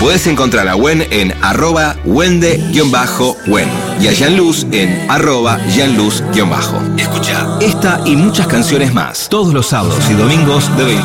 Podés encontrar a Gwen en @wende_wen y a Jeanluz en @jeanluz_. Escucha esta y muchas canciones más todos los sábados y domingos de 20.